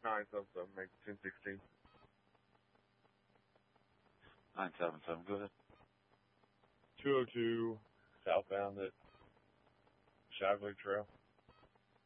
977, make 1016. 977, go ahead. 202 southbound at Shively Trail.